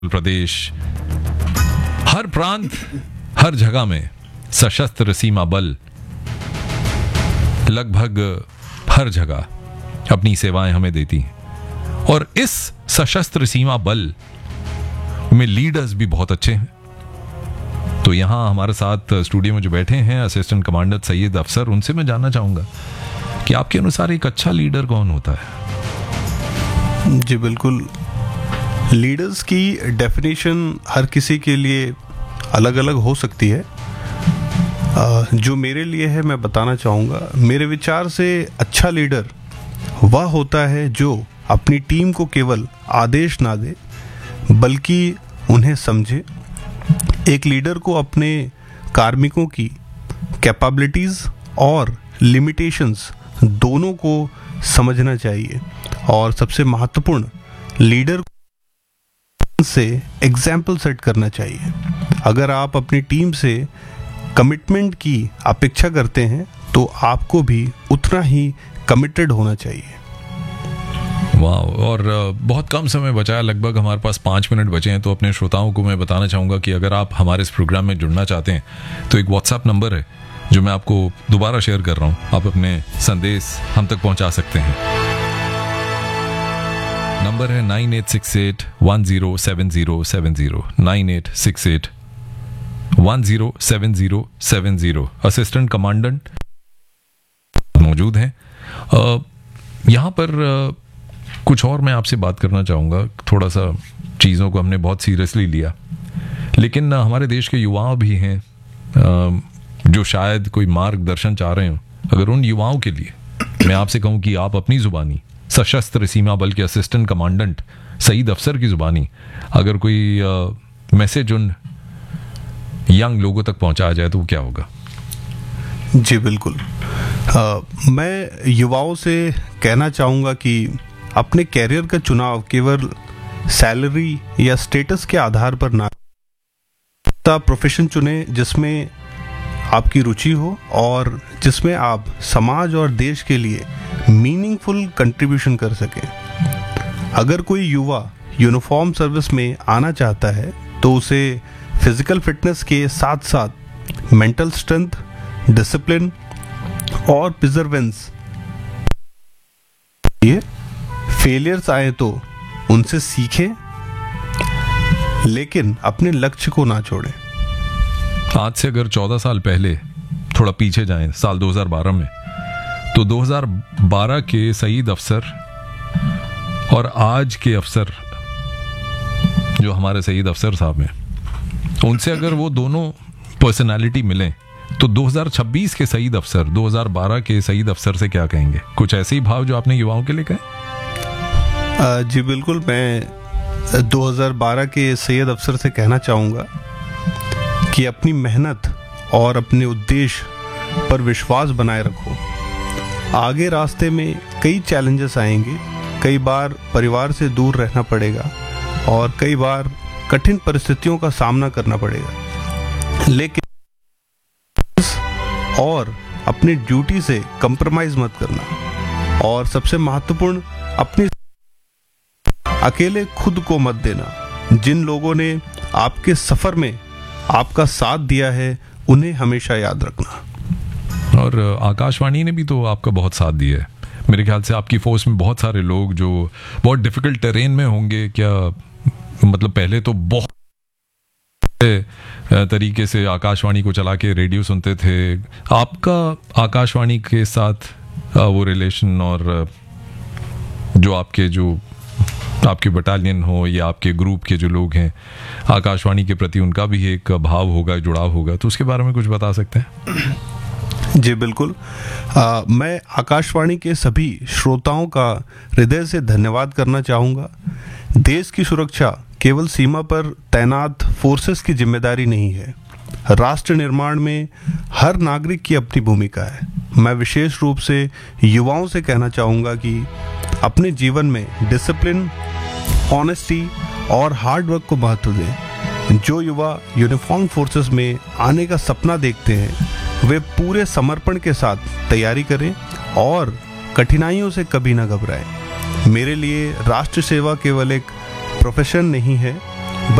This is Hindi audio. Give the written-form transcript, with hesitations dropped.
प्रदेश, हर प्रांत, हर जगह में सशस्त्र सीमा बल लगभग हर जगह अपनी सेवाएं हमें देती हैं और इस सशस्त्र सीमा बल में लीडर्स भी बहुत अच्छे हैं। तो यहाँ हमारे साथ स्टूडियो में जो बैठे हैं असिस्टेंट कमांडर सैयद अफसर, उनसे मैं जानना चाहूँगा कि आपके अनुसार एक अच्छा लीडर कौन होता है? जी बिल्कुल, लीडर्स की डेफिनेशन हर किसी के लिए अलग अलग हो सकती है। जो मेरे लिए है मैं बताना चाहूँगा। मेरे विचार से अच्छा लीडर वह होता है जो अपनी टीम को केवल आदेश ना दे बल्कि उन्हें समझे। एक लीडर को अपने कार्मिकों की कैपेबिलिटीज़ और लिमिटेशंस दोनों को समझना चाहिए और सबसे महत्वपूर्ण, लीडर से एग्जाम्पल सेट करना चाहिए। अगर आप अपनी टीम से कमिटमेंट की अपेक्षा करते हैं तो आपको भी उतना ही कमिटेड होना चाहिए। वाह, और बहुत कम समय बचा है, लगभग हमारे पास 5 मिनट बचे हैं। तो अपने श्रोताओं को मैं बताना चाहूँगा कि अगर आप हमारे इस प्रोग्राम में जुड़ना चाहते हैं तो एक व्हाट्सएप नंबर है जो मैं आपको दोबारा शेयर कर रहा हूँ। आप अपने संदेश हम तक पहुँचा सकते हैं। नंबर है 9868107070, 9868107070। असिस्टेंट कमांडेंट मौजूद हैं यहाँ पर। कुछ और मैं आपसे बात करना चाहूँगा। थोड़ा सा चीज़ों को हमने बहुत सीरियसली लिया, लेकिन हमारे देश के युवा भी हैं जो शायद कोई मार्गदर्शन चाह रहे हो। अगर उन युवाओं के लिए मैं आपसे कहूँ कि आप अपनी ज़ुबानी, सशस्त्र सीमा बल के असिस्टेंट कमांडेंट सईद अफसर की ज़ुबानी अगर कोई मैसेज उन यंग लोगों तक पहुँचाया जाए तो वो क्या होगा? जी बिल्कुल, मैं युवाओं से कहना चाहूँगा कि अपने कैरियर का चुनाव केवल सैलरी या स्टेटस के आधार पर ना, प्रोफेशन चुने जिसमें आपकी रुचि हो और जिसमें आप समाज और देश के लिए मीनिंगफुल कंट्रीब्यूशन कर सकें। अगर कोई युवा यूनिफॉर्म सर्विस में आना चाहता है तो उसे फिजिकल फिटनेस के साथ साथ मेंटल स्ट्रेंथ, डिसिप्लिन और प्रिजर्वेंस, ये फेलियर्स आए तो उनसे सीखें लेकिन अपने लक्ष्य को ना छोड़ें। आज से अगर 14 साल पहले थोड़ा पीछे जाएं, साल 2012 में, तो 2012 के सईद अफसर और आज के अफसर जो हमारे सईद अफसर साहब हैं, उनसे अगर वो दोनों पर्सनालिटी मिलें तो 2026 के सईद अफसर 2012 के सईद अफसर से क्या कहेंगे? कुछ ऐसे ही भाव जो आपने युवाओं के लिए कहे? जी बिल्कुल, मैं 2012 के सैयद अफसर से कहना चाहूँगा कि अपनी मेहनत और अपने उद्देश्य पर विश्वास बनाए रखो। आगे रास्ते में कई चैलेंजेस आएंगे, कई बार परिवार से दूर रहना पड़ेगा और कई बार कठिन परिस्थितियों का सामना करना पड़ेगा, लेकिन और अपनी ड्यूटी से कंप्रोमाइज मत करना और सबसे महत्वपूर्ण, अपनी अकेले खुद को मत देना। जिन लोगों ने आपके सफर में आपका साथ दिया है उन्हें हमेशा याद रखना। और आकाशवाणी ने भी तो आपका बहुत साथ दिया है। मेरे ख्याल से आपकी फोर्स में बहुत सारे लोग जो बहुत डिफिकल्ट टेरेन में होंगे, क्या मतलब पहले तो बहुत तरीके से आकाशवाणी को चला के रेडियो सुनते थे। आपका आकाशवाणी के साथ वो रिलेशन और जो आपके बटालियन हो या आपके ग्रुप के जो लोग हैं आकाशवाणी के प्रति, उनका भी एक भाव होगा, जुड़ाव होगा, तो उसके बारे में कुछ बता सकते हैं? जी बिल्कुल, मैं आकाशवाणी के सभी श्रोताओं का हृदय से धन्यवाद करना चाहूँगा। देश की सुरक्षा केवल सीमा पर तैनात फोर्सेस की जिम्मेदारी नहीं है, राष्ट्र निर्माण में हर नागरिक की अपनी भूमिका है। मैं विशेष रूप से युवाओं से कहना चाहूँगा कि अपने जीवन में डिसिप्लिन, ऑनेस्टी और हार्ड वर्क को महत्व दें। जो युवा यूनिफॉर्म फोर्सेस में आने का सपना देखते हैं वे पूरे समर्पण के साथ तैयारी करें और कठिनाइयों से कभी ना घबराएं। मेरे लिए राष्ट्र सेवा केवल एक प्रोफेशन नहीं है,